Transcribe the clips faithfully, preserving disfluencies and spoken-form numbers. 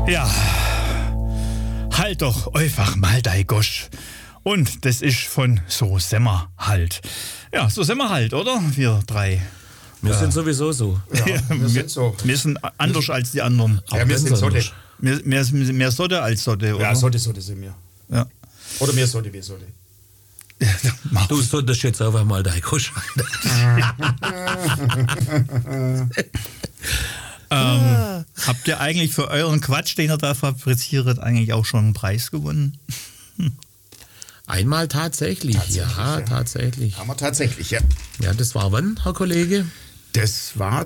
Ja, halt doch einfach mal dei Gosch. Und das ist von So Semmer halt. Ja, so sind wir halt, oder? Wir drei. Wir ja. sind sowieso so. Ja, wir, wir sind so. Wir sind anders als die anderen. Ja, wir sind Sotte. Mehr, mehr, mehr Sotte als Sotte, oder? Ja, Sotte, Sotte sind wir. Ja. Oder mehr Sotte, wie Sotte. Du solltest jetzt einfach mal dein Gosch. ähm, habt ihr eigentlich für euren Quatsch, den ihr da fabriziert, eigentlich auch schon einen Preis gewonnen? Einmal tatsächlich, tatsächlich ja, ja, tatsächlich. Haben wir tatsächlich, ja. Ja, das war wann, Herr Kollege? Das war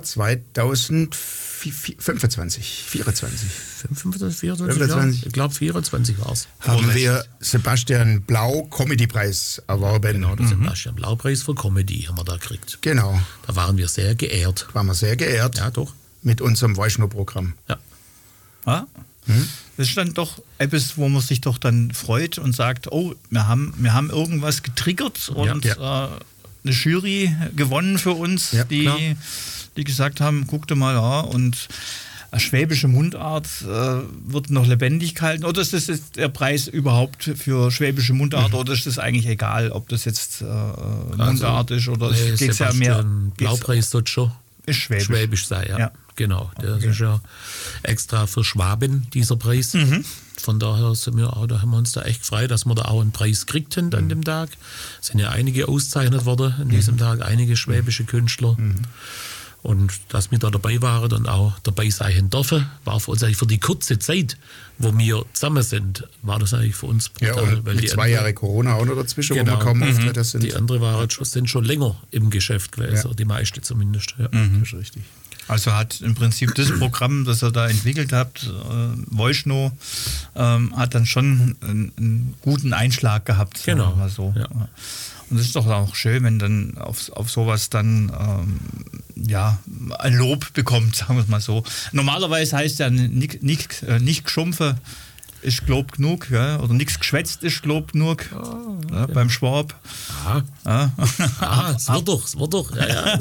zweitausendfünfundzwanzig, vierundzwanzig. fünfundzwanzig, vierundzwanzig, fünfundzwanzig. Ja, ich glaube vierundzwanzig war es. Haben wir Sebastian Blau Comedy-Preis erworben. Genau, den mhm. Sebastian Blau-Preis für Comedy haben wir da gekriegt. Genau. Da waren wir sehr geehrt. Waren wir sehr geehrt. Ja, doch. Mit unserem Weischnur-Programm. Ja. Ja? Hm? Das ist dann doch etwas, wo man sich doch dann freut und sagt, oh, wir haben, wir haben irgendwas getriggert und ja, ja. Äh, eine Jury gewonnen für uns, ja, die, die gesagt haben, guck dir mal, ja, und eine schwäbische Mundart äh, wird noch lebendig gehalten. Oder ist das jetzt der Preis überhaupt für schwäbische Mundart, mhm. oder ist das eigentlich egal, ob das jetzt äh, Mundart also, ist oder nee, es geht ja mehr. Blaupreis dort schon ist schwäbisch. Schwäbisch sein, ja. ja. Genau, der okay. ist ja extra für Schwaben, dieser Preis. Mhm. Von daher sind wir auch, da haben wir uns da echt gefreut, dass wir da auch einen Preis gekriegt haben mhm. an dem Tag. Es sind ja einige ausgezeichnet worden an diesem mhm. Tag, einige schwäbische Künstler. Mhm. Und dass wir da dabei waren und auch dabei sein dürfen, war für uns eigentlich für die kurze Zeit, wo wir zusammen sind, war das eigentlich für uns brutal. Ja, und weil die zwei andere, Jahre Corona auch noch dazwischen, genau, wo wir kaum mhm. Auftritte sind. Die anderen waren schon, sind schon länger im Geschäft gewesen, ja. die meisten zumindest. Ja. Mhm. Das ist richtig. Also hat im Prinzip das Programm, das ihr da entwickelt habt, äh, Voice-No, ähm, hat dann schon einen, einen guten Einschlag gehabt. Genau. Mal so. Ja. Und es ist doch auch schön, wenn dann auf, auf sowas dann ähm, ja, ein Lob bekommt, sagen wir es mal so. Normalerweise heißt ja nicht, nicht, nicht geschumpfe ist Glob genug, ja? Oder nichts geschwätzt ist Glob genug, oh, okay. ja, beim Schwab. Ah, ja. ah es wird doch, es wird doch. Ja, ja.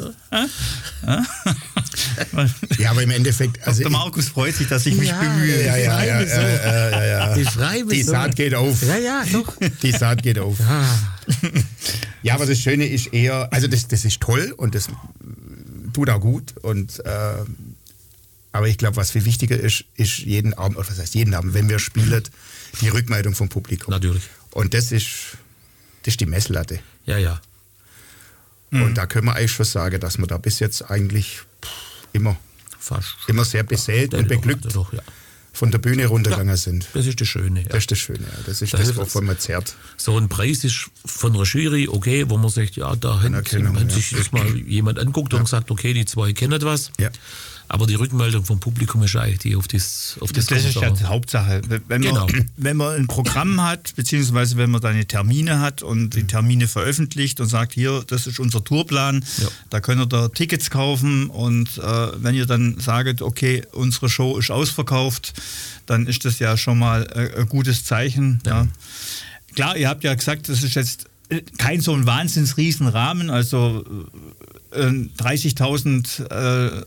ja, aber im Endeffekt... Also der Markus freut sich, dass ich mich ja, bemühe. Ja, ja, ja, ja, ja, ja, ja. Ich schreibe Die so. Saat geht auf. Ja, ja, doch. Die Saat geht auf. Ah. Ja, aber das Schöne ist eher, also das, das ist toll und das tut auch gut und... Äh, aber ich glaube, was viel wichtiger ist, ist jeden Abend, oder was heißt jeden Abend, wenn wir spielen, die Rückmeldung vom Publikum. Natürlich. Und das ist, das ist die Messlatte. Ja, ja. Und mhm. da können wir eigentlich schon sagen, dass wir da bis jetzt eigentlich immer, Fast immer sehr beseelt und beglückt doch, ja. von der Bühne runtergegangen ja, sind. Das ist das Schöne. Ja. Das ist das Schöne, ja. Das ist das, das, wovon man zehrt. So ein Preis ist von einer Jury, okay, wo man sagt, ja, da hat ja. sich das mal jemand anguckt ja. und sagt, okay, die zwei kennen was. Ja. Aber die Rückmeldung vom Publikum ist eigentlich die auf das auf das. Das, das ist ja die Hauptsache. Wenn man, genau. wenn man ein Programm hat, beziehungsweise wenn man seine Termine hat und die Termine veröffentlicht und sagt, hier, das ist unser Tourplan, ja. da könnt ihr da Tickets kaufen und äh, wenn ihr dann sagt, okay, unsere Show ist ausverkauft, dann ist das ja schon mal äh, ein gutes Zeichen. Ja. Ja. Klar, ihr habt ja gesagt, das ist jetzt kein so ein wahnsinns Riesenrahmen, also äh, dreißigtausend äh,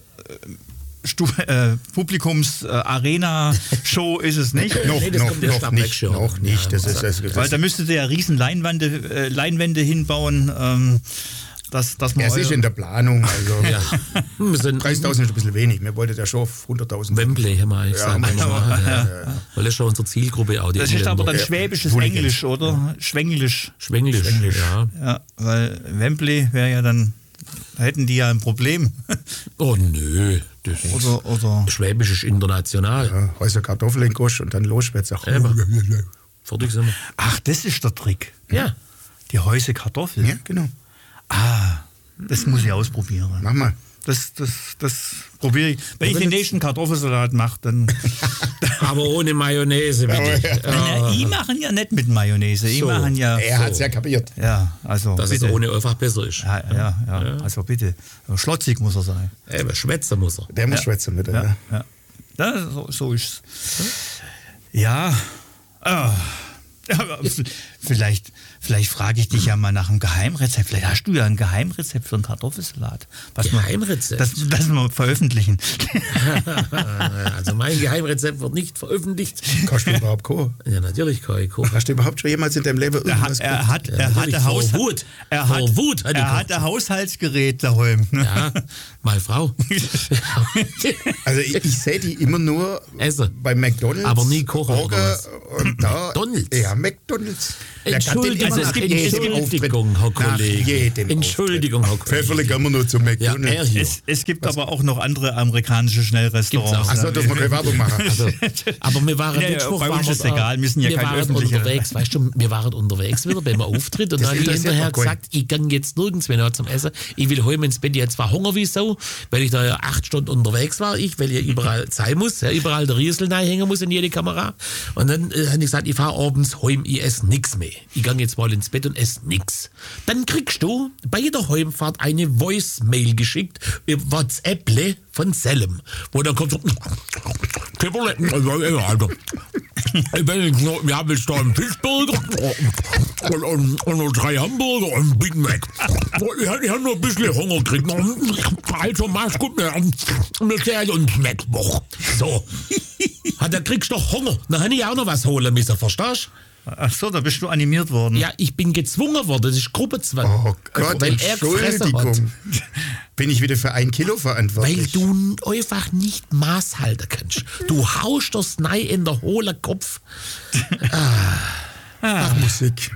Äh, Publikums-Arena-Show äh, ist es nicht. noch, nee, noch, noch nicht, noch nicht. Das ist, das, das Weil da müsstet ihr ja riesen Leinwände, äh, Leinwände hinbauen. Ähm, dass, dass man ja, es ist in der Planung. Also ja. dreißigtausend ist ein bisschen wenig. Wir wollten ja schon auf hunderttausend. Wembley haben wir gesagt. Ja, ja, ja, ja. ja. Weil das ist schon unsere Zielgruppe auch. Die das ist aber dann schwäbisches ja. Englisch, oder? Ja. Schwenglisch. Schwenglisch, Schwenglisch. Ja. ja. Weil Wembley wäre ja dann... Da hätten die ja ein Problem. Oh nö. Das oder, oder Schwäbisch ist international. Ja, Häuser Kartoffeln in Gosch und dann los wird's auch. Fertig sind wir. Ach, das ist der Trick. Ja. Die Häuser Kartoffeln. Ja, genau. Ah, das muss ich ausprobieren. Mach mal. Das, das, das probiere ich. Wenn ich den nächsten Kartoffelsalat mache, dann... Aber ohne Mayonnaise, bitte. Ja, ich machen ja nicht mit Mayonnaise. Ich so. machen ja... Er so. hat es ja kapiert. Ja, also Dass bitte. es ohne einfach besser ist. Ja, ja, ja, ja. Also bitte. Schlotzig muss er sein. Eben, schwätzen muss er. Der muss ja. schwätzen mit. Ja, ja. ja so, so ist es. Ja. Ah. Aber vielleicht, vielleicht frage ich dich ja mal nach einem Geheimrezept. Vielleicht hast du ja ein Geheimrezept für einen Kartoffelsalat. Was Geheimrezept? Wir, das, das wir veröffentlichen. Also mein Geheimrezept wird nicht veröffentlicht. Kannst du überhaupt kochen? Ja, natürlich kann ich kochen. Hast du überhaupt schon jemals in deinem Leben Er hat, irgendwas er hat, er natürlich, hatte Haus, vor Wut. er Vor hat, Wut hat die er Koch- hatte Haushaltsgerät daheim. Ne? Ja, meine Frau. Also ich, ich sehe die immer nur Essen. bei McDonalds. Aber nie kochen oder Burger was? und da. McDonald's? Ja, Entschuldigung. Entschuldigung, Nach es gibt jedem Entschuldigung, Auftritt. Herr Nach Kollege. jedem Entschuldigung, Herr Auftritt. Pfefferle Kollege. gehen wir nur zum Ja, McDonald's. er hier. Es, es gibt aber auch noch andere amerikanische Schnellrestaurants. Gibt's auch. Achso, dass wir keine Werbung machen. Also, aber wir waren Ja, ja, Mittwoch, bei uns waren ist wir, egal, wir sind ja wir kein waren öffentlicher- unterwegs, weißt du, wir waren unterwegs wieder beim Auftritt und Das dann habe ich interessiert hinterher doch keinen. gesagt, ich gehe jetzt nirgends mehr zum Essen, ich will heim ins Bett, ich hatte zwar Hunger wie Sau, weil ich da ja acht Stunden unterwegs war, ich, weil ja überall sein muss, ja, überall der Riesel hängen muss in jede Kamera und dann äh, habe ich gesagt, ich fahre abends heim, ich esse nichts mehr, ich gehe jetzt mal ins Bett und esse nichts. Dann kriegst du bei jeder Heimfahrt eine Voice-Mail geschickt über WhatsApp von Selim, wo dann kommt so, Kipperle, Alter. Ich bin jetzt noch, wir haben jetzt da einen Fischburger und, und, und noch drei Hamburger und einen Big Mac. Ich, ich habe noch ein bisschen Hunger gekriegt. Also mach's gut, wir sehen uns Mittwoch. So. Hat der kriegst doch Hunger. Dann habe ich auch noch was holen müssen, verstehst du? Ach so, da bist du animiert worden. Ja, ich bin gezwungen worden, das ist Gruppenzwang. Oh Gott, weil er gefressen hat. Entschuldigung. Bin ich wieder für ein Kilo verantwortlich? Weil du einfach nicht Maß halten kannst. Du haust das Nei in der hohle Kopf. Ach, Musik.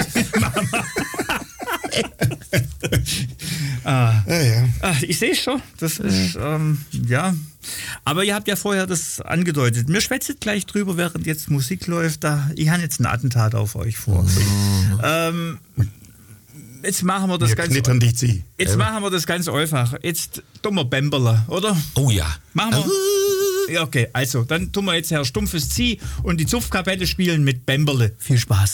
Ah. Ja, ja. Ach, ich sehe schon. Das ist, ähm, ja. Aber ihr habt ja vorher das angedeutet. Mir schwätzt gleich drüber, während jetzt Musik läuft. Da, ich habe jetzt ein Attentat auf euch vor. Mhm. Ähm, jetzt machen wir das Wir ganz knittern dich zieh. Jetzt machen wir das ganz einfach. Jetzt tun wir Bämberle, oder? Oh ja. Machen wir. Ja, okay, also, dann tun wir jetzt Herr Stumpfes Zieh und die Zupfkapelle spielen mit Bämberle. Viel Spaß.